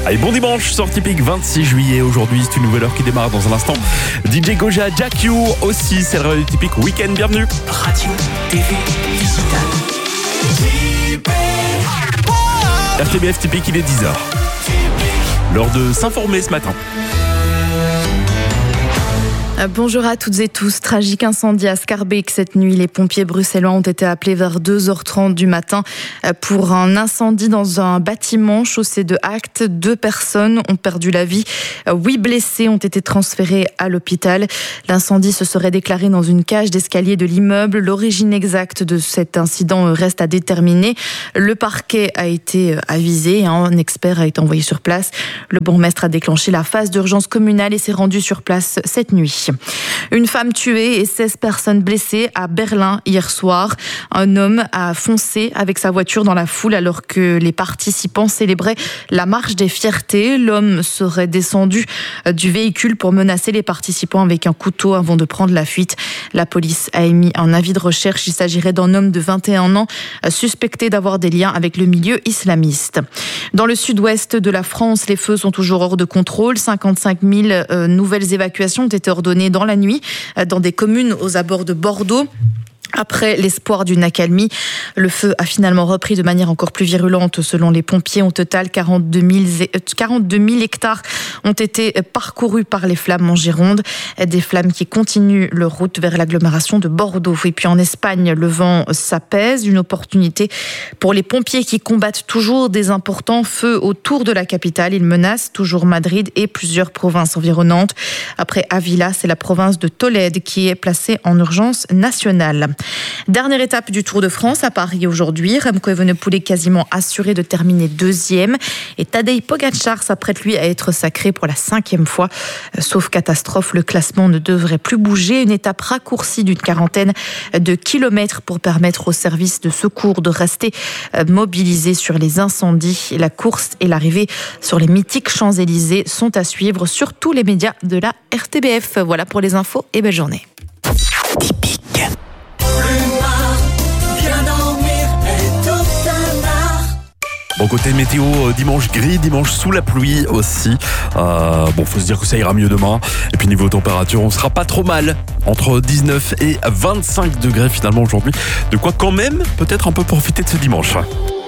Allez, bon dimanche sur Typique, 26 juillet. Aujourd'hui, c'est une nouvelle heure qui démarre dans un instant. DJ Goja, Jack You aussi, c'est le réveil Typique Week-end. Bienvenue. Radio, TV, digital. RTBF Typique, il est 10h. L'heure de s'informer ce matin. Bonjour à toutes et tous. Tragique incendie à Schaerbeek cette nuit. Les pompiers bruxellois ont été appelés vers 2h30 du matin pour un incendie dans un bâtiment chaussée de Act. 2 personnes ont perdu la vie. 8 blessés ont été transférés à l'hôpital. L'incendie se serait déclaré dans une cage d'escalier de l'immeuble. L'origine exacte de cet incident reste à déterminer. Le parquet a été avisé. Un expert a été envoyé sur place. Le bourgmestre a déclenché la phase d'urgence communale et s'est rendu sur place cette nuit. Une femme tuée et 16 personnes blessées à Berlin hier soir. Un homme a foncé avec sa voiture dans la foule alors que les participants célébraient la marche des fiertés. L'homme serait descendu du véhicule pour menacer les participants avec un couteau avant de prendre la fuite. La police a émis un avis de recherche. Il s'agirait d'un homme de 21 ans suspecté d'avoir des liens avec le milieu islamiste. Dans le sud-ouest de la France, les feux sont toujours hors de contrôle. 55 000 nouvelles évacuations ont été ordonnées dans la nuit dans des communes aux abords de Bordeaux. Après l'espoir d'une accalmie, le feu a finalement repris de manière encore plus virulente. Selon les pompiers, au total, 42 000 hectares ont été parcourus par les flammes en Gironde. Des flammes qui continuent leur route vers l'agglomération de Bordeaux. Et puis en Espagne, le vent s'apaise. Une opportunité pour les pompiers qui combattent toujours des importants feux autour de la capitale. Ils menacent toujours Madrid et plusieurs provinces environnantes. Après Ávila, c'est la province de Tolède qui est placée en urgence nationale. Dernière étape du Tour de France à Paris aujourd'hui. Remco Evenepoel est quasiment assuré de terminer 2e et Tadej Pogačar s'apprête lui à être sacré pour la 5e fois. Sauf catastrophe, le classement ne devrait plus bouger. Une étape raccourcie d'une 40aine de kilomètres pour permettre aux services de secours de rester mobilisés sur les incendies. La course et l'arrivée sur les mythiques Champs-Élysées sont à suivre sur tous les médias de la RTBF. Voilà pour les infos et belle journée. Typique. Bon, côté météo, dimanche gris, dimanche sous la pluie aussi. Faut se dire que ça ira mieux demain. Et puis niveau température, on sera pas trop mal. Entre 19 et 25 degrés finalement aujourd'hui. De quoi quand même peut-être un peu profiter de ce dimanche.